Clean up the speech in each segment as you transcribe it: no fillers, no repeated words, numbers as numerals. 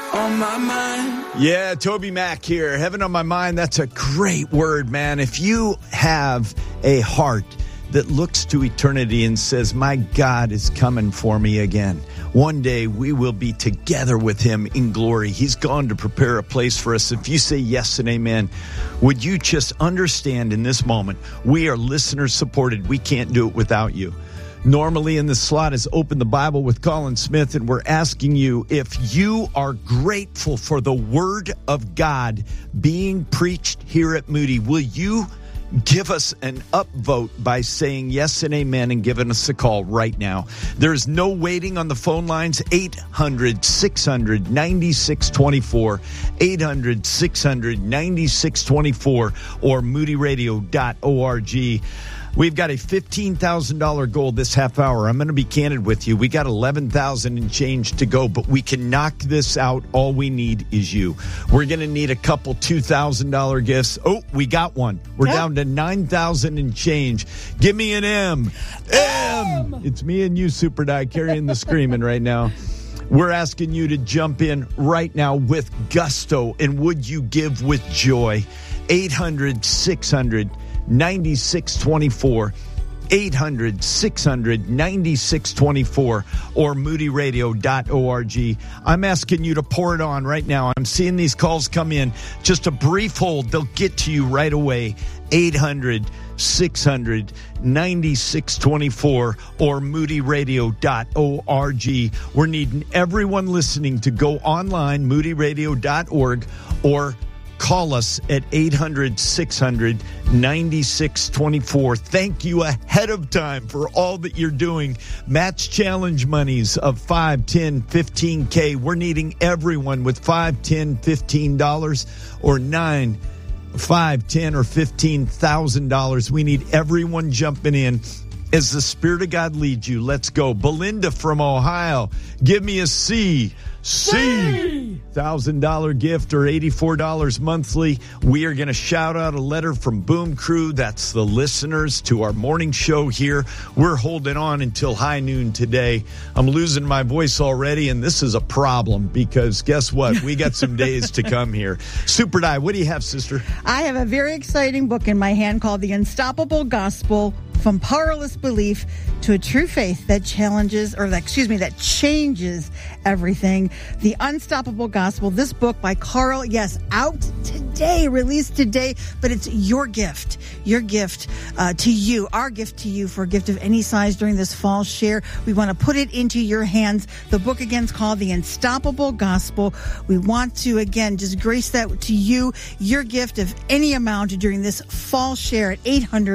on my mind. Yeah, Toby Mac here. Heaven on my mind. That's a great word, man. If you have a heart that looks to eternity and says, my God is coming for me again. One day we will be together with him in glory. He's gone to prepare a place for us. If you say yes and amen, would you just understand in this moment, we are listener supported. We can't do it without you. Normally in this slot is Open the Bible with Colin Smith, and we're asking you if you are grateful for the Word of God being preached here at Moody. Will you give us an upvote by saying yes and amen and giving us a call right now? There's no waiting on the phone lines. 800-600-9624, 800-600-9624, or moodyradio.org. We've got a $15,000 goal this half hour. I'm going to be candid with you. We got 11,000 and change to go, but we can knock this out. All we need is you. We're going to need a couple $2,000 gifts. Oh, we got one. We're down to 9,000 and change. Give me an M. M. It's me and you, Super Die, carrying the screaming right now. We're asking you to jump in right now with gusto, and would you give with joy? 800-600-9624, 800-600-9624, or moodyradio.org. I'm asking you to pour it on right now. I'm seeing these calls come in. Just a brief hold. They'll get to you right away. 800-600-9624, or moodyradio.org. We're needing everyone listening to go online, moodyradio.org, or call us at 800-600-9624. Thank you ahead of time for all that you're doing. Match challenge monies of $5, $10, $15K. We're needing everyone with $5, $10, $15, or $9, $5, $10, or $15,000. We need everyone jumping in as the Spirit of God leads you. Let's go. Belinda from Ohio, give me a C. $1,000 gift or $84 monthly. We are going to shout out a letter from Boom Crew. That's the listeners to our morning show here. We're holding on until high noon today. I'm losing my voice already, and this is a problem because guess what? We got some days to come here. Super Die, what do you have, sister? I have a very exciting book in my hand called The Unstoppable Gospel: From Powerless Belief to a True Faith that changes everything. The Unstoppable Gospel. This book by Carl, out today, released today, but it's your gift to you, our gift to you for a gift of any size during this fall share. We want to put it into your hands. The book again is called The Unstoppable Gospel. We want to, again, just grace that to you, your gift of any amount during this fall share at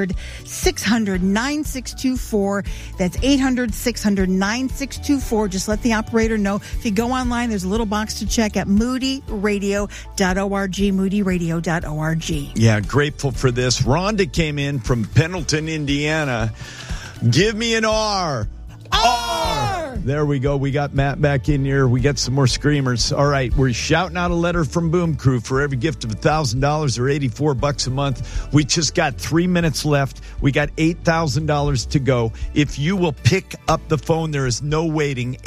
800-600-9624. That's 800-600-9624. Just let the operator know. If you go online, there's a little box to check at moodyradio.org, moodyradio.org. Yeah, grateful for this. Rhonda came in from Pendleton, Indiana. Give me an R. R! There we go. We got Matt back in here. We got some more screamers. All right, we're shouting out a letter from Boom Crew for every gift of $1,000 or $84 a month. We just got 3 minutes left. We got $8,000 to go. If you will pick up the phone, there is no waiting.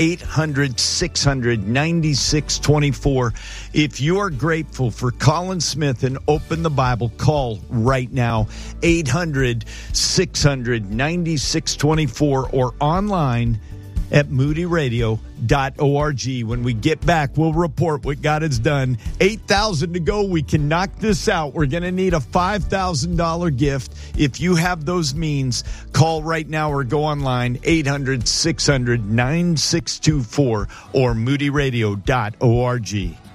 800-600-9624. If you are grateful for Colin Smith and Open the Bible, call right now. 800-600-9624, or online at moodyradio.org. When we get back, we'll report what God has done. 8,000 to go. We can knock this out. We're going to need a $5,000 gift. If you have those means, call right now or go online, 800-600-9624, or moodyradio.org.